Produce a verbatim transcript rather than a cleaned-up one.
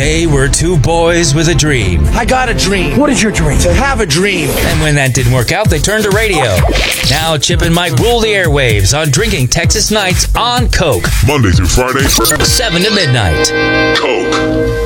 They were two boys with a dream. I got a dream. What is your dream? To have a dream. And when that didn't work out, they turned to radio. Now Chip and Mike rule the airwaves on Drinking Texas Nights on Coke. Monday through Friday, seven to midnight. Coke.